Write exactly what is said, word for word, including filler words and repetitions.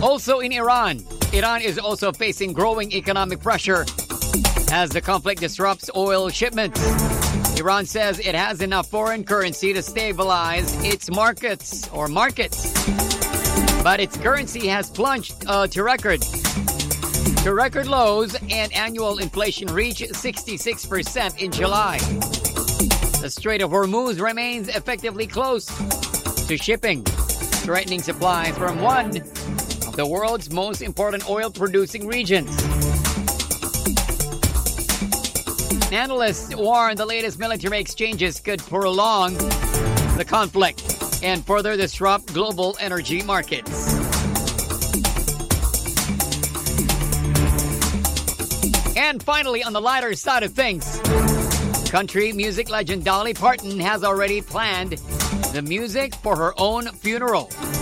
Also in Iran, Iran is also facing growing economic pressure as the conflict disrupts oil shipments. Iran says it has enough foreign currency to stabilize its markets or markets. But its currency has plunged uh, to record to record lows, and annual inflation reached sixty-six percent in July. The Strait of Hormuz remains effectively closed to shipping, threatening supplies from one of the world's most important oil-producing regions. Analysts warn the latest military exchanges could prolong the conflict and further disrupt global energy markets. And finally, on the lighter side of things, country music legend Dolly Parton has already planned the music for her own funeral.